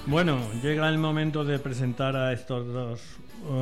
Bueno, llega el momento de presentar a estos dos,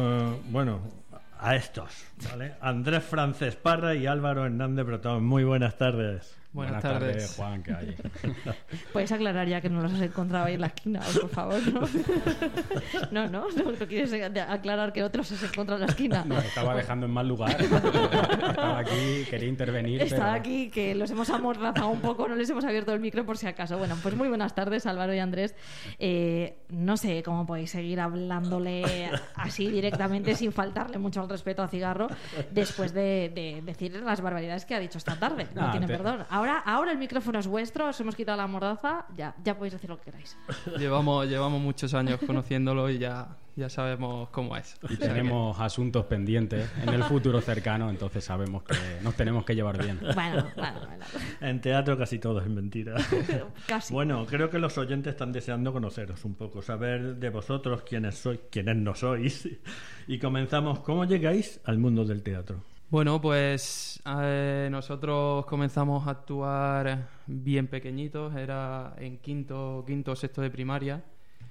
a estos, ¿vale? Andrés Francés Parra y Álvaro Hernández Brotón. Muy buenas tardes. Buenas tardes, Juan, que hay. Puedes aclarar ya que no los has encontrado ahí en la esquina, por favor, ¿no? No quieres aclarar que no te los has encontrado en la esquina. No, estaba dejando en mal lugar. Estaba aquí, quería intervenir. Estaba aquí, que los hemos amordazado un poco, no les hemos abierto el micro por si acaso. Bueno, pues muy buenas tardes, Álvaro y Andrés. No sé cómo podéis seguir hablándole así directamente sin faltarle mucho al respeto a Cigarro después de decir las barbaridades que ha dicho esta tarde. No tiene perdón. Ahora el micrófono es vuestro, os hemos quitado la mordaza, ya podéis decir lo que queráis. Llevamos muchos años conociéndolo y ya sabemos cómo es. Y tenemos asuntos pendientes en el futuro cercano, entonces sabemos que nos tenemos que llevar bien. Bueno. En teatro casi todo es mentira. Casi. Bueno, creo que los oyentes están deseando conoceros un poco, saber de vosotros quiénes sois, quiénes no sois. Y comenzamos, ¿cómo llegáis al mundo del teatro? Bueno, pues nosotros comenzamos a actuar bien pequeñitos, era en quinto o sexto de primaria.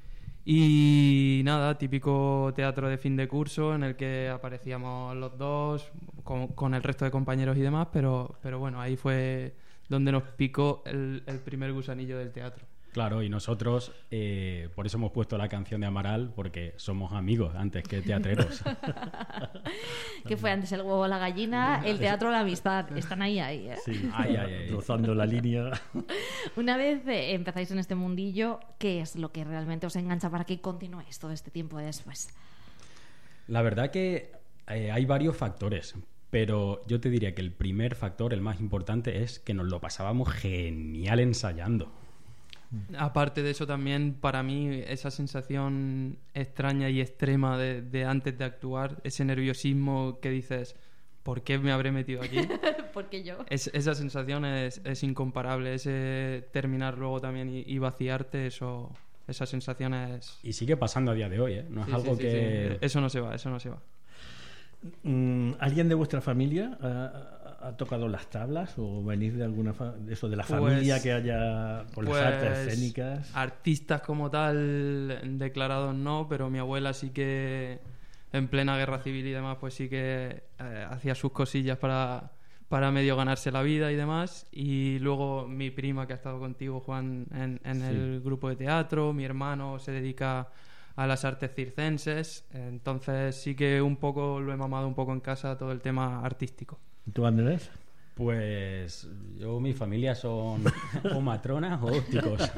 Y nada, típico teatro de fin de curso en el que aparecíamos los dos con el resto de compañeros y demás, pero bueno, ahí fue donde nos picó el primer gusanillo del teatro. Claro, y nosotros por eso hemos puesto la canción de Amaral, porque somos amigos antes que teatreros. ¿Qué fue antes, el huevo o la gallina? El teatro o la amistad. Están ahí, ¿eh? Sí, rozando la línea. Una vez empezáis en este mundillo, ¿qué es lo que realmente os engancha para que continuéis todo este tiempo después? La verdad que hay varios factores, pero yo te diría que el primer factor, el más importante, es que nos lo pasábamos genial ensayando. Aparte de eso, también para mí esa sensación extraña y extrema de antes de actuar, ese nerviosismo que dices, ¿por qué me habré metido aquí? ¿Por qué yo? Esa sensación es incomparable, ese terminar luego también y vaciarte, esa sensación es... Y sigue pasando a día de hoy, ¿eh? No es algo que... Sí. Eso no se va. ¿Alguien de vuestra familia ha tocado las tablas o venís de alguna de la familia que haya con las artes escénicas? Artistas como tal declarados no, pero mi abuela sí que en plena guerra civil y demás pues sí que hacía sus cosillas para medio ganarse la vida y demás. Y luego mi prima, que ha estado contigo, Juan, en el grupo de teatro. Mi hermano se dedica a las artes circenses, entonces sí que un poco lo he mamado un poco en casa, todo el tema artístico. ¿Tú, Andrés? Pues mi familia son o matronas o ópticos.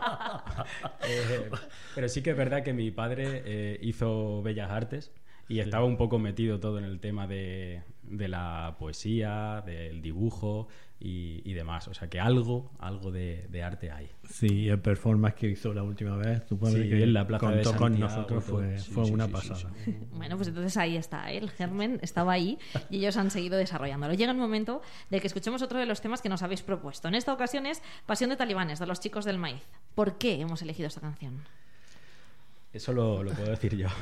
Pero sí que es verdad que mi padre hizo Bellas Artes y estaba un poco metido todo en el tema de la poesía, del dibujo y demás. O sea que algo de arte hay. Sí, el performance que hizo la última vez, supongo que en la Plaza de contó con Santiago, nosotros, fue una pasada. Sí. Bueno, pues entonces ahí está, el germen estaba ahí y ellos han seguido desarrollándolo. Llega el momento de que escuchemos otro de los temas que nos habéis propuesto. En esta ocasión es Pasión de Talibanes, de Los Chicos del Maíz. ¿Por qué hemos elegido esta canción? Eso lo puedo decir yo.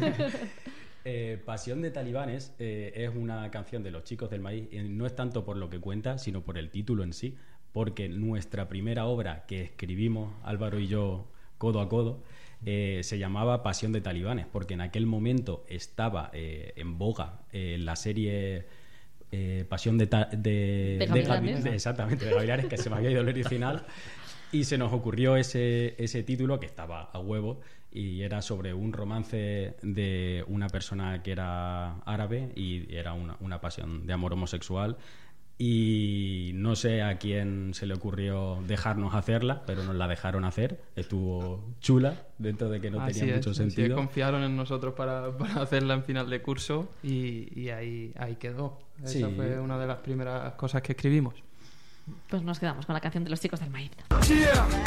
Pasión de Talibanes es una canción de Los Chicos del Maíz, y no es tanto por lo que cuenta, sino por el título en sí, porque nuestra primera obra que escribimos, Álvaro y yo, codo a codo, se llamaba Pasión de Talibanes, porque en aquel momento estaba en boga la serie Pasión de Gavilanes, exactamente, de Gavilanes, que se me había ido el original. Y se nos ocurrió ese título que estaba a huevo y era sobre un romance de una persona que era árabe y era una pasión de amor homosexual. Y no sé a quién se le ocurrió dejarnos hacerla, pero nos la dejaron hacer. Estuvo chula, dentro de que no tenía mucho sentido. Confiaron en nosotros para hacerla en final de curso y ahí quedó. Esa fue una de las primeras cosas que escribimos. Pues nos quedamos con la canción de Los Chicos del Maíz. Yeah.